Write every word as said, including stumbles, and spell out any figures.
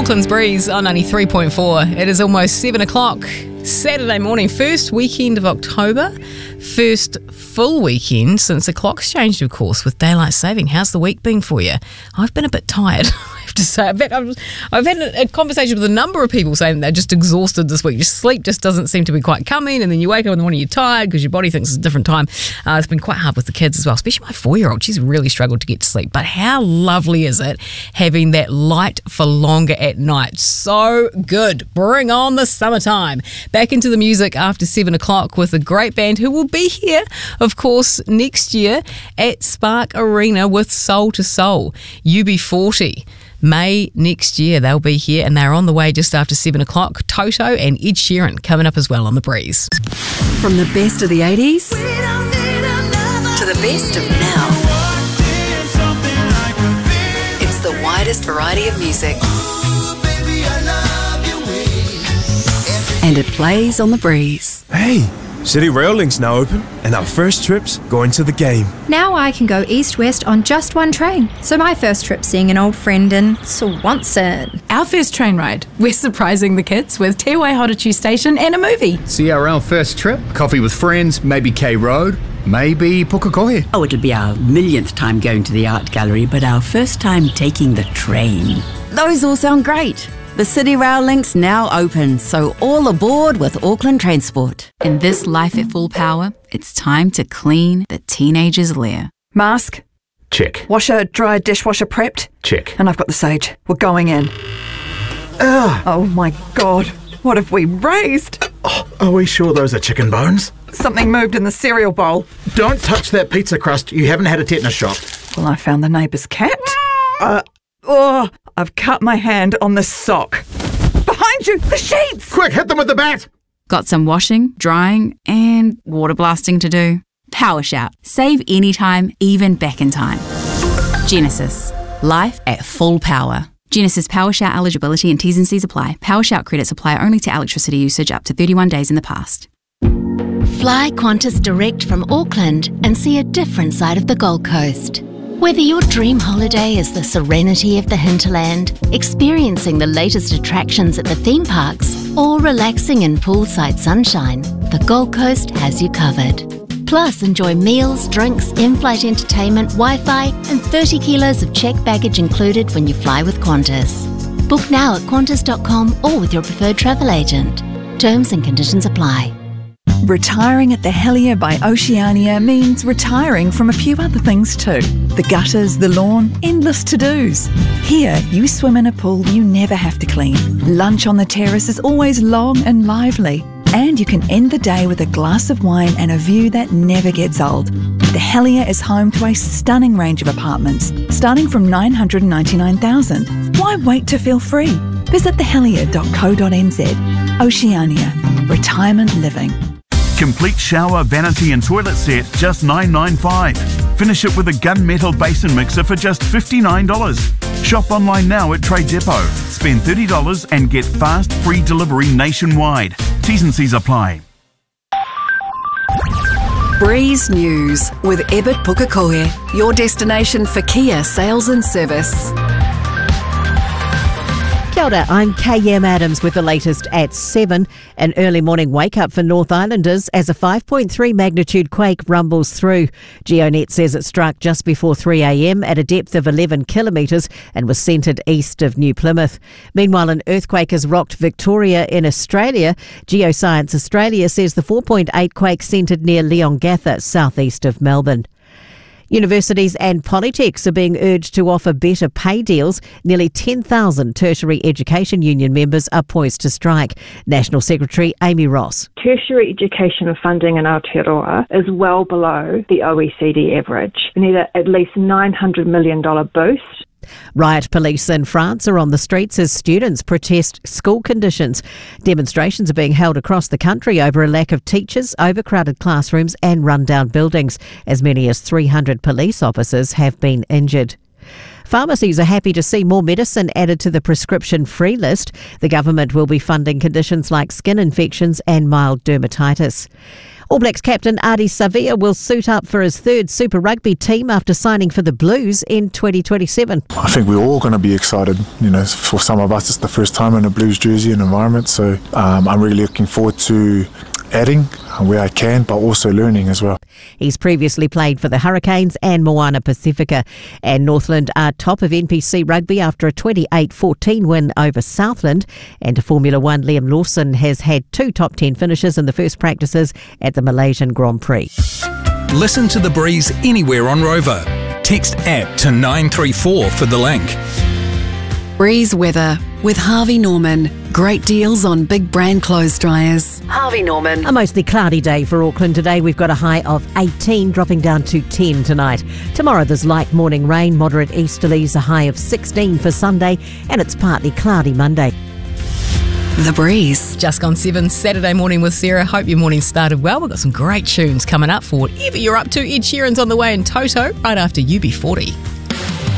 Auckland's Breeze on ninety-three point four. It is almost seven o'clock. Saturday morning, first weekend of October. First full weekend since the clock's changed, of course, with daylight saving. How's the week been for you? I've been a bit tired, I have to say. In fact, I've, I've had a, a conversation with a number of people saying they're just exhausted this week. Just sleep just doesn't seem to be quite coming, and then you wake up in the morning, you're tired because your body thinks it's a different time. Uh, it's been quite hard with the kids as well, especially my four-year-old. She's really struggled to get to sleep. But how lovely is it having that light for longer at night? So good. Bring on the summertime. Back into the music after seven o'clock with a great band who will be here, of course, next year at Spark Arena with Soul to Soul. U B forty. May next year they'll be here, and they're on the way just after seven o'clock. Toto and Ed Sheeran coming up as well on The Breeze. From the best of the eighties to the best of now. It's the widest variety of music. And it plays on The Breeze. Hey, City Rail Link's now open, and our first trip's going to the game. Now I can go east-west on just one train. So my first trip's seeing an old friend in Swanson. Our first train ride, we're surprising the kids with Te Waihoratu Station and a movie. C R L first trip, coffee with friends, maybe K Road, maybe Pukekohe. Oh, it'll be our millionth time going to the art gallery, but our first time taking the train. Those all sound great. The City Rail Link's now open, so all aboard with Auckland Transport. In this life at full power, it's time to clean the teenager's lair. Mask? Check. Washer, dryer, dishwasher prepped? Check. And I've got the sage. We're going in. Ugh. Oh my God, what have we raised? Oh, are we sure those are chicken bones? Something moved in the cereal bowl. Don't touch that pizza crust. You haven't had a tetanus shot. Well, I found the neighbour's cat. Uh, oh, I've cut my hand on the sock. Behind you, the sheets! Quick, hit them with the bat! Got some washing, drying, and water blasting to do. Power Shout. Save anytime, even back in time. Genesis. Life at full power. Genesis Power Shout eligibility and T's and C's apply. Power Shout credits apply only to electricity usage up to thirty-one days in the past. Fly Qantas direct from Auckland and see a different side of the Gold Coast. Whether your dream holiday is the serenity of the hinterland, experiencing the latest attractions at the theme parks, or relaxing in poolside sunshine, the Gold Coast has you covered. Plus, enjoy meals, drinks, in-flight entertainment, Wi-Fi, and thirty kilos of checked baggage included when you fly with Qantas. Book now at qantas dot com or with your preferred travel agent. Terms and conditions apply. Retiring at the Helier by Oceania means retiring from a few other things too. The gutters, the lawn, endless to-dos. Here, you swim in a pool you never have to clean. Lunch on the terrace is always long and lively. And you can end the day with a glass of wine and a view that never gets old. The Helier is home to a stunning range of apartments, starting from nine hundred ninety-nine thousand dollars. Why wait to feel free? Visit the helier dot co dot n z. Oceania. Retirement living. Complete shower, vanity and toilet set, just nine ninety-five. Finish it with a gunmetal basin mixer for just fifty-nine dollars. Shop online now at Trade Depot. Spend thirty dollars and get fast, free delivery nationwide. T's and C's apply. Breeze News with Ebert Pukekohe, your destination for Kia sales and service. Kia ora, I'm K M Adams with the latest at seven. An early morning wake-up for North Islanders as a five point three magnitude quake rumbles through. GeoNet says it struck just before three a m at a depth of eleven kilometres and was centred east of New Plymouth. Meanwhile, an earthquake has rocked Victoria in Australia. Geoscience Australia says the four point eight quake centred near Leongatha, southeast of Melbourne. Universities and polytechs are being urged to offer better pay deals. Nearly ten thousand Tertiary Education Union members are poised to strike. National Secretary Amy Ross. Tertiary education funding in Aotearoa is well below the O E C D average. We need a, at least nine hundred million dollars boost. Riot police in France are on the streets as students protest school conditions. Demonstrations are being held across the country over a lack of teachers, overcrowded classrooms and rundown buildings. As many as three hundred police officers have been injured. Pharmacies are happy to see more medicine added to the prescription-free list. The government will be funding conditions like skin infections and mild dermatitis. All Blacks captain Ardie Savea will suit up for his third Super Rugby team after signing for the Blues in twenty twenty-seven. I think we're all going to be excited. You know, for some of us, it's the first time in a Blues jersey and environment. So um, I'm really looking forward to adding where I can, but also learning as well. He's previously played for the Hurricanes and Moana Pacifica. And Northland are top of N P C Rugby after a twenty-eight fourteen win over Southland. And to Formula One, Liam Lawson has had two top ten finishes in the first practices at the Malaysian Grand Prix. Listen to The Breeze anywhere on Rover. Text app to nine three four for the link. Breeze weather with Harvey Norman. Great deals on big brand clothes dryers. Harvey Norman. A mostly cloudy day for Auckland today. We've got a high of eighteen, dropping down to ten tonight. Tomorrow there's light morning rain, moderate easterlies, a high of sixteen for Sunday, and it's partly cloudy Monday. The Breeze. Just gone seven, Saturday morning with Sarah. Hope your morning started well. We've got some great tunes coming up for whatever you're up to. Ed Sheeran's on the way in Toto right after U B forty.